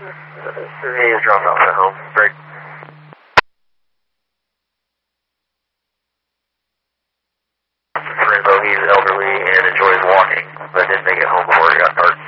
He is dropped off at home. Break. Rainbow, he's elderly and enjoys walking, but didn't make it home before it got dark.